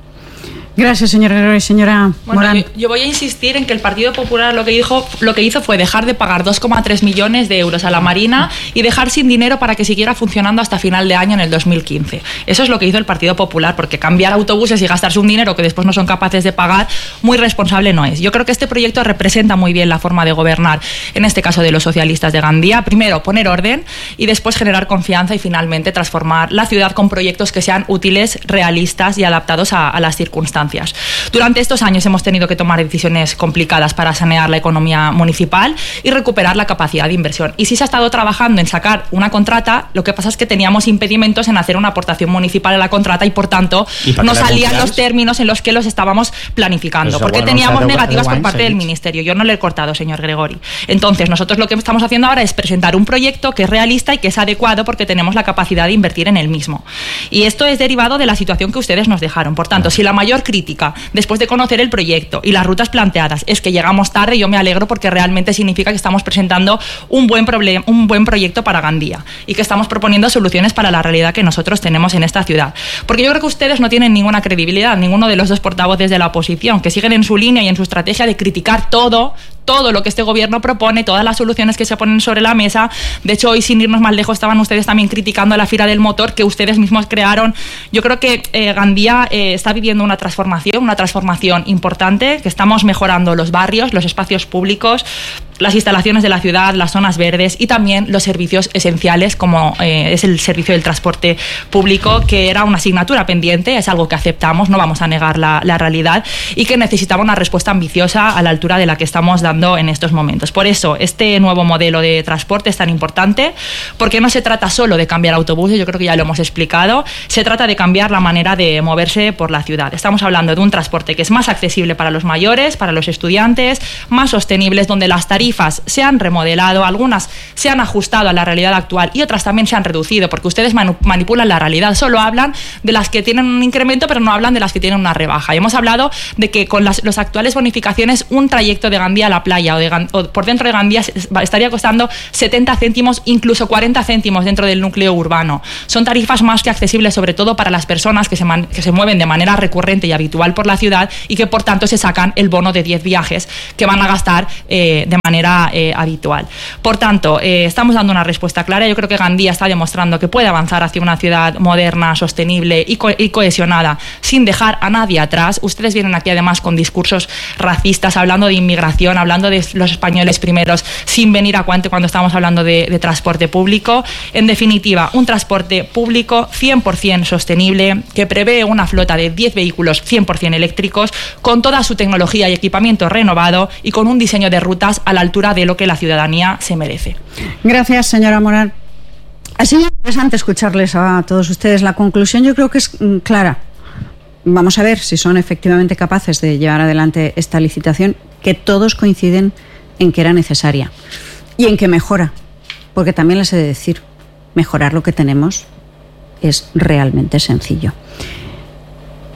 Gracias, señor Gregorio. Señora Morán. Yo voy a insistir en que el Partido Popular lo que hizo fue dejar de pagar 2,3 millones de euros a la Marina y dejar sin dinero para que siguiera funcionando hasta final de año en el 2015. Eso es lo que hizo el Partido Popular, porque cambiar autobuses y gastarse un dinero que después no son capaces de pagar, muy responsable no es. Yo creo que este proyecto representa muy bien la forma de gobernar, en este caso de los socialistas de Gandía. Primero, poner orden y después generar confianza y finalmente transformar la ciudad con proyectos que sean útiles, realistas y adaptados a las circunstancias. Durante estos años hemos tenido que tomar decisiones complicadas para sanear la economía municipal y recuperar la capacidad de inversión. Y sí se ha estado trabajando en sacar una contrata, lo que pasa es que teníamos impedimentos en hacer una aportación municipal a la contrata y por tanto no salían los términos en los que los estábamos planificando, porque teníamos negativas por parte del Ministerio. Yo no le he cortado, señor Gregori. Entonces nosotros lo que estamos haciendo ahora es presentar un proyecto que es realista y que es adecuado porque tenemos la capacidad de invertir en el mismo. Y esto es derivado de la situación que ustedes nos dejaron. Por tanto, si la mayor crítica después de conocer el proyecto y las rutas planteadas es que llegamos tarde, yo me alegro porque realmente significa que estamos presentando un buen proyecto para Gandía y que estamos proponiendo soluciones para la realidad que nosotros tenemos en esta ciudad. Porque yo creo que ustedes no tienen ninguna credibilidad, ninguno de los dos portavoces de la oposición, que siguen en su línea y en su estrategia de criticar todo lo que este gobierno propone, todas las soluciones que se ponen sobre la mesa. De hecho, hoy, sin irnos más lejos, estaban ustedes también criticando la Fira del Motor que ustedes mismos crearon. Yo creo que Gandía está viviendo una transformación importante, que estamos mejorando los barrios, los espacios públicos, las instalaciones de la ciudad, las zonas verdes y también los servicios esenciales como es el servicio del transporte público, que era una asignatura pendiente, es algo que aceptamos, no vamos a negar la realidad y que necesitaba una respuesta ambiciosa a la altura de la que estamos dando en estos momentos. Por eso este nuevo modelo de transporte es tan importante, porque no se trata solo de cambiar autobuses, yo creo que ya lo hemos explicado, se trata de cambiar la manera de moverse por la ciudad. Estamos hablando de un transporte que es más accesible para los mayores, para los estudiantes, más sostenibles, donde las tarifas se han remodelado, algunas se han ajustado a la realidad actual y otras también se han reducido, porque ustedes manipulan la realidad, solo hablan de las que tienen un incremento pero no hablan de las que tienen una rebaja. Y hemos hablado de que con las actuales bonificaciones un trayecto de Gandía a la playa o por dentro de Gandía estaría costando 70 céntimos, incluso 40 céntimos dentro del núcleo urbano. Son tarifas más que accesibles, sobre todo para las personas que se mueven de manera recurrente y habitual por la ciudad y que por tanto se sacan el bono de 10 viajes que van a gastar de manera habitual. Por tanto, estamos dando una respuesta clara. Yo creo que Gandía está demostrando que puede avanzar hacia una ciudad moderna, sostenible y cohesionada sin dejar a nadie atrás. Ustedes vienen aquí además con discursos racistas, hablando de inmigración, hablando de los españoles primeros, sin venir a cuento cuando estamos hablando de transporte público. En definitiva, un transporte público 100% sostenible, que prevé una flota de 10 vehículos 100% eléctricos, con toda su tecnología y equipamiento renovado y con un diseño de rutas a la altura de lo que la ciudadanía se merece. Gracias, señora Morán. Ha sido interesante escucharles a todos ustedes. La conclusión yo creo que es clara. Vamos a ver si son efectivamente capaces de llevar adelante esta licitación, que todos coinciden en que era necesaria y en que mejora, porque también les he de decir, mejorar lo que tenemos es realmente sencillo.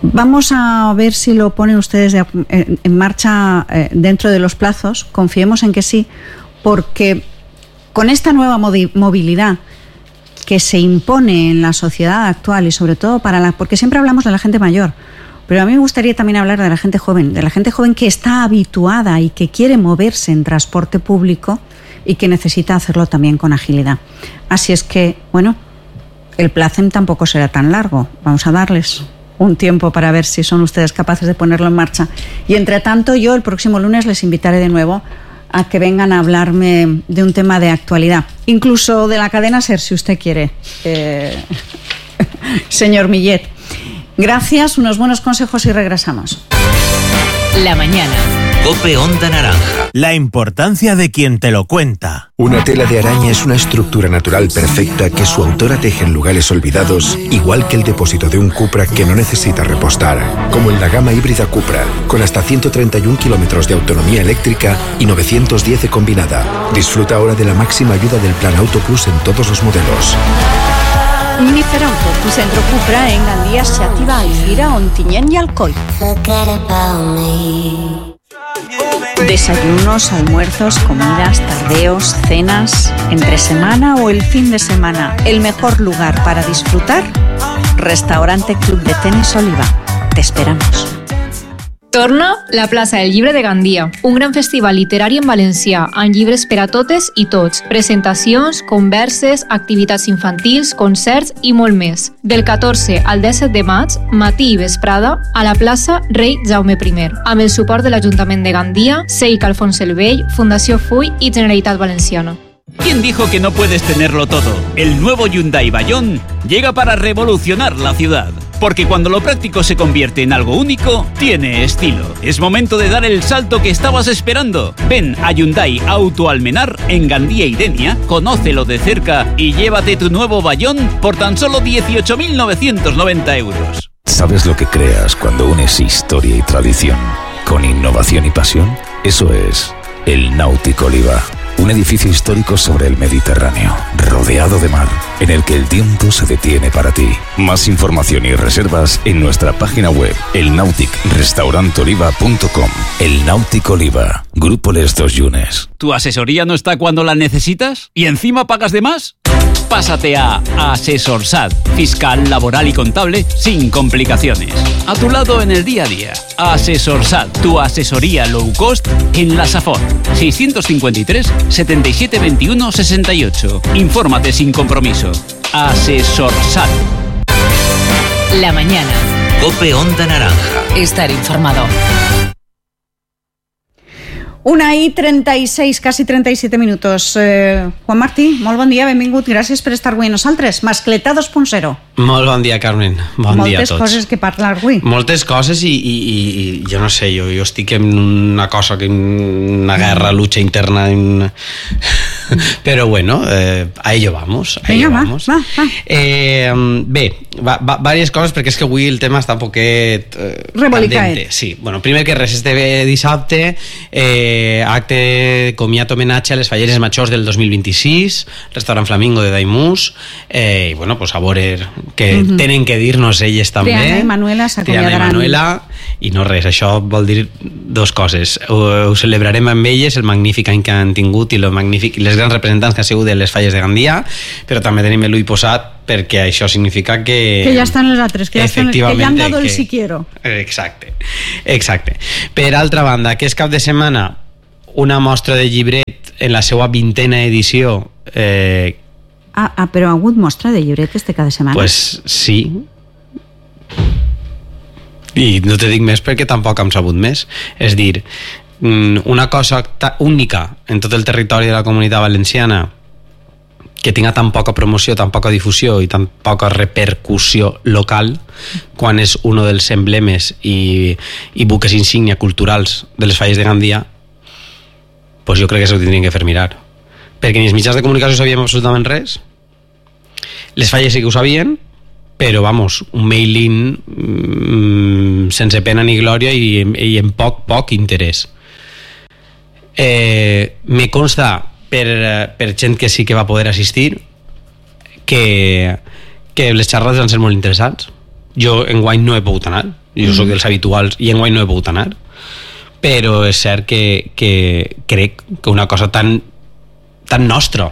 Vamos a ver si lo ponen ustedes en marcha dentro de los plazos. Confiemos en que sí, porque con esta nueva movilidad que se impone en la sociedad actual y sobre todo porque siempre hablamos de la gente mayor, pero a mí me gustaría también hablar de la gente joven que está habituada y que quiere moverse en transporte público y que necesita hacerlo también con agilidad. Así es que, bueno, el plazo tampoco será tan largo. Vamos a darles un tiempo para ver si son ustedes capaces de ponerlo en marcha. Y entre tanto, yo el próximo lunes les invitaré de nuevo a que vengan a hablarme de un tema de actualidad, incluso de la cadena SER, si usted quiere, señor Millet. Gracias, unos buenos consejos y regresamos. La mañana. COPE Onda Naranja. La importancia de quien te lo cuenta. Una tela de araña es una estructura natural perfecta que su autora teje en lugares olvidados, igual que el depósito de un Cupra que no necesita repostar, como en la gama híbrida Cupra, con hasta 131 kilómetros de autonomía eléctrica y 910 de combinada. Disfruta ahora de la máxima ayuda del Plan Auto Plus en todos los modelos. Niferauto, tu centro Cupra en Gandía se activa al Fira, Ontinyent y Alcoy. Desayunos, almuerzos, comidas, tardeos, cenas, entre semana o el fin de semana. El mejor lugar para disfrutar, Restaurante Club de Tenis Oliva. Te esperamos. Torna la plaça del Llibre de Gandia, un gran festival literari en valencià, amb llibres per a totes i tots, presentacions, converses, activitats infantils, concerts i molt més. Del 14 al 17 de maig, matí i vesprada, a la plaça Rei Jaume I, amb el suport de l'Ajuntament de Gandia, SEIC Alfons el Vell, Fundació FUI i Generalitat Valenciana. ¿Quién dijo que no puedes tenerlo todo? El nuevo Hyundai Bayón llega para revolucionar la ciudad. Porque cuando lo práctico se convierte en algo único, tiene estilo. Es momento de dar el salto que estabas esperando. Ven a Hyundai Auto Almenar en Gandía y Denia, conócelo de cerca y llévate tu nuevo Bayón por tan solo 18.990 euros. ¿Sabes lo que creas cuando unes historia y tradición con innovación y pasión? Eso es el Náutico Oliva. Un edificio histórico sobre el Mediterráneo, rodeado de mar, en el que el tiempo se detiene para ti. Más información y reservas en nuestra página web, elnauticrestaurantoliva.com. El Náutico Oliva, Grupo Les Dos Yunes. ¿Tu asesoría no está cuando la necesitas? ¿Y encima pagas de más? Pásate a Asesorsat, fiscal, laboral y contable sin complicaciones. A tu lado en el día a día. Asesorsat, tu asesoría low cost en la Safor. 653 77 21 68. Infórmate sin compromiso. Asesorsat. La mañana. COPE Onda Naranja. Estar informado. 1:36, quasi 37 minuts. Juan Martí, molt bon dia, benvingut. Gràcies per estar avui amb nosaltres. Mascletà 2.0. Molt bon dia, Carmen. Bon dia a tots. Moltes coses que parlar avui. Moltes coses i jo no sé, jo estic en una cosa, en una guerra, lucha interna, però bueno, a ello vamos. Vinga, va. Bé, diverses coses, perquè és que avui el tema està un poquet candente. Sí, bueno, primer que res, este dissabte acte comiat homenatge a les falleres majors del 2026, restaurant Flamingo de Daimús, i bueno, pues a veure que tenen que dir-nos elles també. Triana i Manuela s'acomiadaran. I no res, això vol dir dos coses. Ho celebrarem amb elles, el magnífic any que han tingut i les grans representants que han sigut de les falles de Gandia, però també tenim l'ull posat perquè això significa que ja estan les altres, que ja han dado el si quiero. Exacte. Per altra banda, aquest cap de setmana una mostra de llibret en la seva 20ª edició. Però ha hagut mostra de llibret este cada setmana? Pues sí. I no te dic més perquè tampoc hem sabut més. És dir, una cosa única en tot el territori de la Comunitat Valenciana que tinga tan poca promoció, tan poca difusió i tan poca repercussió local, quan és un dels emblemes i buques insígnia culturals de les falles de Gandia, pues jo crec que s'ho tindrien que fer mirar. Perquè ni els mitjans de comunicació sabíem absolutament res, les falles sí que ho sabien, però vamos, un mailing sense pena ni glòria i en poc interès. Me consta per gent que sí que va poder assistir que les xerrades van ser molt interessants. Jo enguany no he pogut anar Jo soc dels habituals i enguany no he pogut anar, però és cert que crec que una cosa tan nostra,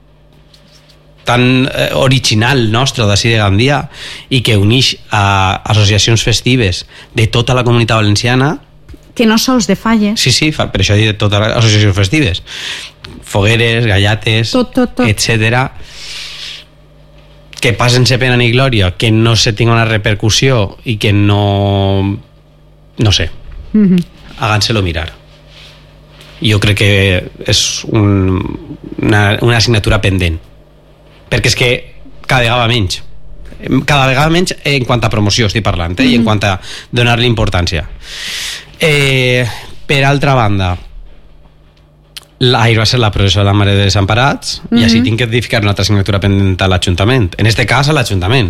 tan original nostra d'ací de Gandia i que uneix a associacions festives de tota la comunitat valenciana, que no sols de Falles. Sí, per això he dit totes les associacions festives, fogueres, gallates, tot. etcètera, que passen sense pena ni glòria, que no se tinga una repercussió i que no sé, háganselo mirar. Jo crec que és una assignatura pendent, perquè és que cada vegada menys en quant a promoció estic parlant, i en quant a donar-li importància. Per altra banda, ahir va ser la processó de la Mare de Desemparats i així tinc que edificar una altra assignatura pendent a l'Ajuntament, en este cas a l'Ajuntament.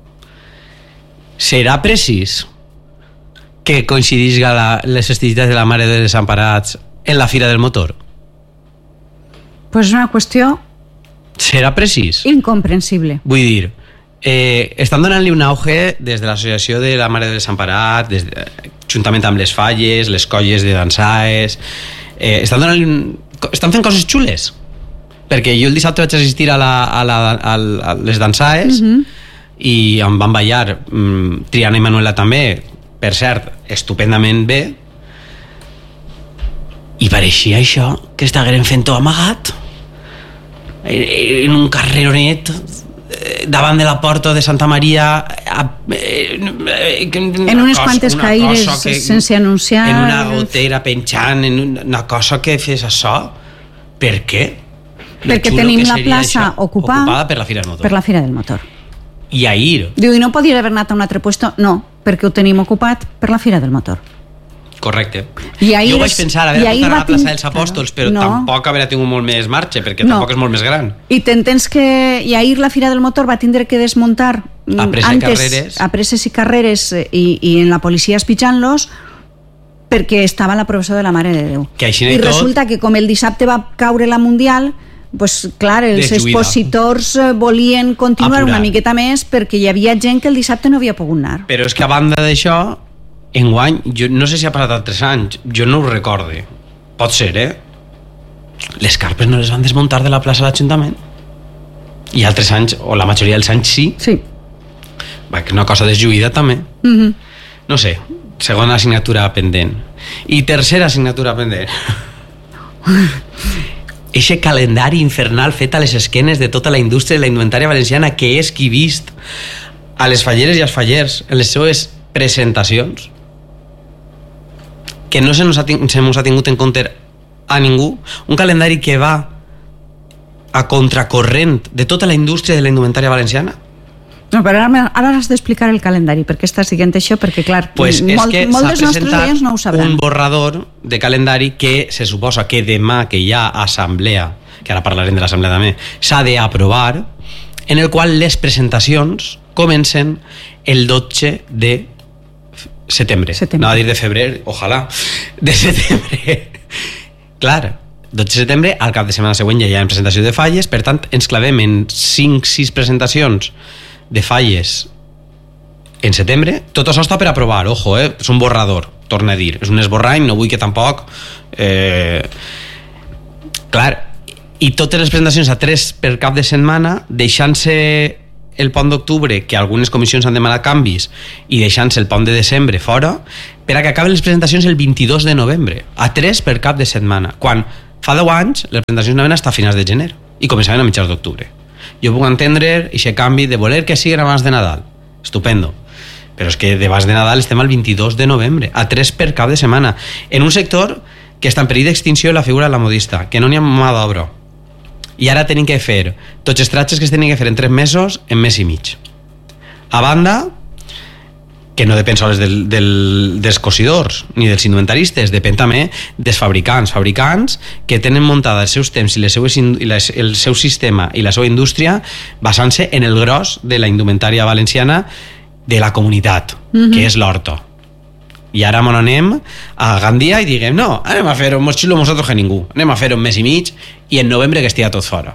Serà precís que coincidisca les festivitats de la Mare de Desemparats en la Fira del Motor? Pues és una qüestió serà precís? Incomprensible. Vull dir, estan donant-li un auge des de l'associació de la Mare de Desemparats, juntament amb les Falles, les colles de dansaes, estan fent coses xules, perquè jo el dissabte vaig assistir a les dansaes i em van ballar Triana i Manuela també, per cert, estupendament bé, i pareixia això que estaven fent-ho amagat en un carreronet davant de la porta de Santa Maria, en unes quantes caires sense anunciar, en una gotera penjant, en una cosa que fes això. Per què? Perquè tenim la plaça ocupada per la Fira del Motor. Per la Fira del Motor. I ahir... Diu, i no podria haver anat a un altre puesto? No, perquè ho tenim ocupat per la Fira del Motor. Correcte. Jo vaig pensar haver portat a la plaça dels Apòstols, però tampoc haver tingut molt més marxa, perquè tampoc és molt més gran. I t'entens que ahir la Fira del Motor va tindre que desmuntar a presses i carreres i en la policia espitjant-los perquè estava la professó de la Mare de Déu. I resulta que com el dissabte va caure la Mundial, pues clar, els expositors volien continuar una miqueta més perquè hi havia gent que el dissabte no havia pogut anar. Però és que a banda d'això, enguany, jo no sé si ha passat altres anys, jo no ho recorde, pot ser, les carpes no les van desmuntar de la plaça de l'Ajuntament, i altres anys, o la majoria dels anys sí. Va, que una cosa deslluïda també. No sé, segona assignatura pendent. I tercera assignatura pendent, eixe calendari infernal fet a les esquenes de tota la indústria de la indumentària valenciana, que és qui vist a les falleres i als fallers en les seues presentacions, que no se nos ha tingut en compte a ningú, un calendari que va a contracorrent de tota la indústria de la indumentària valenciana. No, però ara has d'explicar el calendari, perquè està siguent això, perquè clar, pues molt dels nostres oients no ho sabran. Un borrador de calendari que se suposa que demà, que hi ha assemblea, que ara parlarem de l'assemblea també, s'ha d'aprovar, en el qual les presentacions comencen el 12 de setembre. No va a dir de febrer, ojalà, de setembre. Clar, 12 de setembre, al cap de setmana següent ja hi ha presentació de falles, per tant ens clavem en 5-6 presentacions de falles en setembre. Tot això està per aprovar, ojo, és un borrador, torno a dir, és un esborrany, no vull que tampoc clar, i totes les presentacions a 3 per cap de setmana, deixant-se el pont d'octubre, que algunes comissions han demanat canvis, i deixant-se el pont de desembre fora, per a que acaben les presentacions el 22 de novembre, a 3 per cap de setmana, quan fa 10 anys les presentacions anaven fins a finals de gener i començaven a mitjans d'octubre. Jo puc entendre aquest canvi de voler que siguin abans de Nadal, estupendo, però és que abans de Nadal estem al 22 de novembre, a 3 per cap de setmana, en un sector que està en perill d'extinció, la figura de la modista, que no n'hi ha mà d'obra, i ara tenim que fer tots els tratges que es tenen que fer en 3 mesos en mes i mig, a banda que no depèn sols dels cosidors ni dels inventaristes, depèn també dels fabricants que tenen muntada els seus temps i el seu sistema i la seva indústria basant-se en el gros de la indumentària valenciana de la comunitat, que és l'Horta. I ara mon anem a Gandia i diguem, no, anem a fer-ho més xulo nosaltres que ningú, anem a fer-ho un mes i mig i en novembre que estigui tot fora.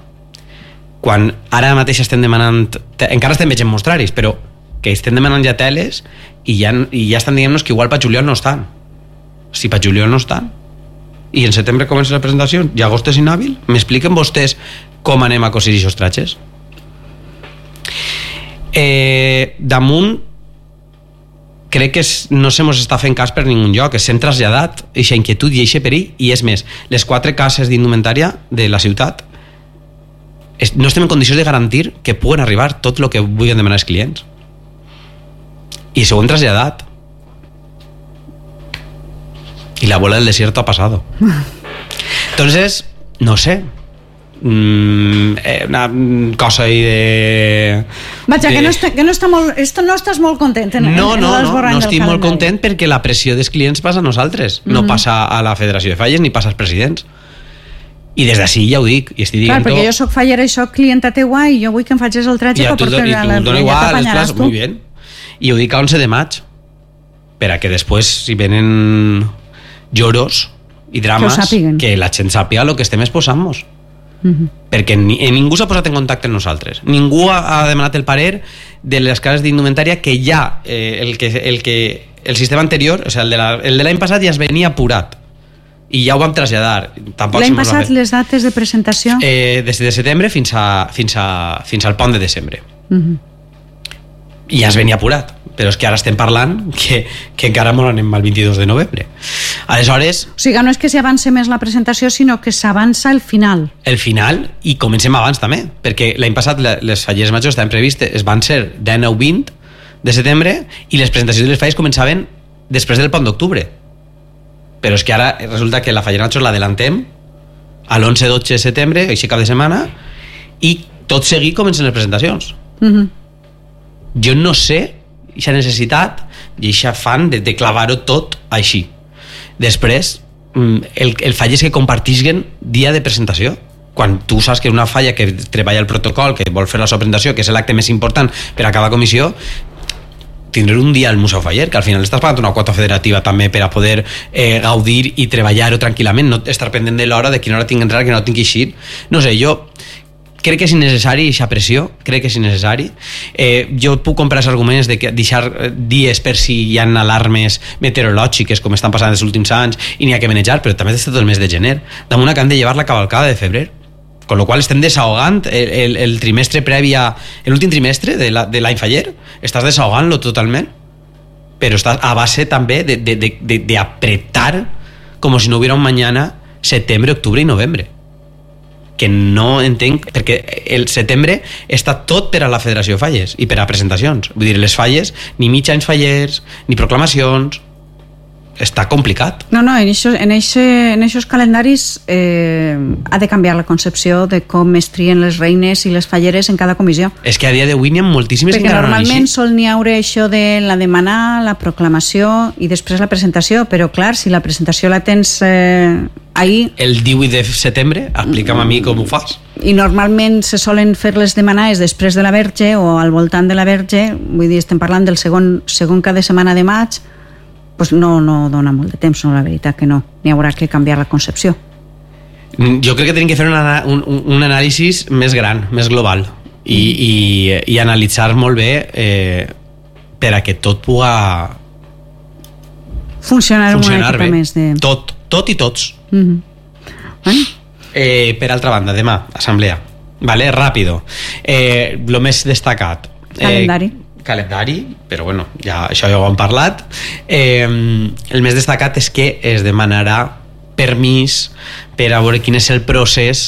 Quan ara mateix estem demanant, encara estem veient mostraris, però que estem demanant ja teles i ja estan dient-nos que igual per juliol no estan. Si per juliol no estan i en setembre comença la presentació i agost és inhàbil, m'expliquen vostès com anem a cosir aquests tratges? Damunt crec que no se mos està fent cas per ningun lloc, que s'han traslladat aquesta inquietud i aquest perill, i és més, les 4 cases d'indumentària de la ciutat no estem en condicions de garantir que puguen arribar tot el que vulguin demanar els clients, i s'ho han traslladat y la bola del desierto ha pasado. Entonces, no sé, una cosa ahí de... Vaja, que no està molt... Esto no estàs molt content no estic molt content perquè la pressió dels clients passa a nosaltres, no passa a la Federació de Falles ni passa als presidents, i des d'ací ja ho dic i estic dient... Clar, perquè jo soc fallera i soc clienta teua i jo vull que em facis el tratge i tu dona igual, les molt bé, i ho dic a 11 de maig per a que després si venen lloros i drames que la gent sàpiga el que estem exposant-nos. Perquè ningú s'ha posat en contacte amb nosaltres, ningú ha demanat el parer de les cases d'indumentària que ja el sistema anterior, o sigui, el de l'any passat ja es venia apurat i ja ho vam traslladar. L'any passat les dates de presentació? Des de setembre fins al pont de desembre. I ja es venia apurat, però és que ara estem parlant que encara molt anem al 22 de novembre. Aleshores... O sigui, no és que s'avance més la presentació, sinó que s'avança el final. El final, i comencem abans també, perquè l'any passat les falleres majors estaven previstes, van ser 19-20 de setembre, i les presentacions de les falles començaven després del pont d'octubre. Però és que ara resulta que la fallera major l'adelantem a l'11-12 de setembre, així cap de setmana, i tot seguit comencen les presentacions. Jo no sé aquesta necessitat i aquest afany de clavar-ho tot així. Després, el fall és que compartisquen dia de presentació. Quan tu saps que una falla que treballa el protocol, que vol fer la seva presentació, que és l'acte més important per a cada comissió, tindre un dia al Museu Faller, que al final estàs pagant una quota federativa també per a poder gaudir i treballar-ho tranquil·lament, no estar pendent de l'hora, de quina hora tinc que entrar, que no tinc que eixir. No sé, jo crec que és innecessari aquesta pressió, crec que és innecessari. Jo puc comprar els arguments de deixar dies per si hi ha alarmes meteorològiques com estan passant els últims anys i n'hi ha que manejar, però també està tot el mes de gener, damunt que han de llevar la cavalcada de febrer, con lo qual estem desahogant el trimestre previ a l'últim trimestre de l'any faller, estàs desahogant-lo totalment, però estàs a base també de apretar com si no hubiera un mañana setembre, octubre i novembre, que no entenc, perquè el setembre està tot per a la Federació de Falles i per a presentacions, vull dir, les falles ni mitjans fallers, ni proclamacions, està complicat. No, en aquests calendaris ha de canviar la concepció de com es trien les reines i les falleres en cada comissió. És que a dia d'avui n'hi ha moltíssimes perquè normalment sol n'hi haure això de la demanar, la proclamació i després la presentació, però clar, si la presentació la tens ahir... El 18 de setembre, explica'm a mi com ho fas. I normalment se solen fer les demanades després de la Verge o al voltant de la Verge, vull dir, estem parlant del segon cada setmana de maig, pues no dona molt de temps, no, la veritat que no. N'hi haurà que canviar la concepció. Jo crec que tenim que fer un anàlisi més gran, més global, i analitzar molt bé per a que tot puga funcionar bé. Més de... Tot i tots. Per altra banda, demà, assemblea. Vale, ràpido. Lo més destacat. Calendari, però bueno, ja, això ja ho hem parlat. El més destacat és que es demanarà permís per a veure quin és el procés